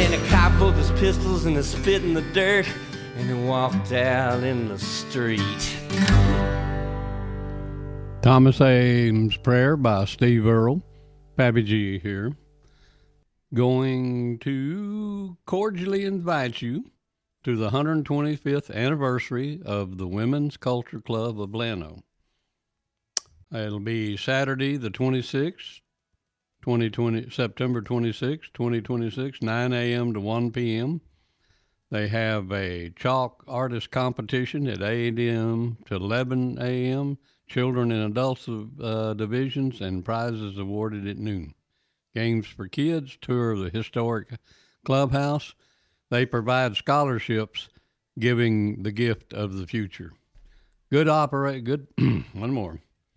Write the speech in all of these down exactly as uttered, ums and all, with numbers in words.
then a cop pulled his pistols and he spit in the dirt, and he walked out in the street. Thomas Ames Prayer by Steve Earle. Pappy G here. Going to cordially invite you to the one hundred twenty-fifth anniversary of the Women's Culture Club of Llano. It'll be Saturday the twenty-sixth, twenty twenty, September twenty-sixth, twenty twenty-six, nine a.m. to one p.m. They have a chalk artist competition at eight a.m. to eleven a.m., children and adults uh, divisions, and prizes awarded at noon. Games for kids, tour of the historic clubhouse. They provide scholarships, giving the gift of the future. Good operate, good, one more.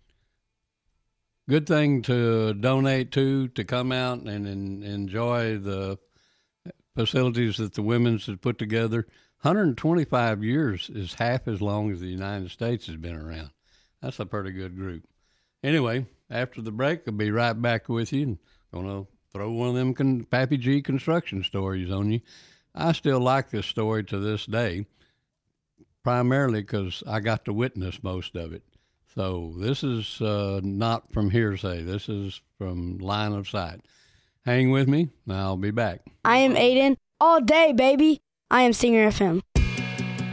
Good thing to donate to, to come out and, and enjoy the facilities that the women's has put together. one hundred twenty-five years is half as long as the United States has been around. That's a pretty good group. Anyway, after the break, I'll be right back with you. And going to throw one of them con- Pappy G construction stories on you. I still like this story to this day, primarily because I got to witness most of it. So this is uh, not from hearsay. This is from line of sight. Hang with me, and I'll be back. I am Aiden. All day, baby. I am Singer F M.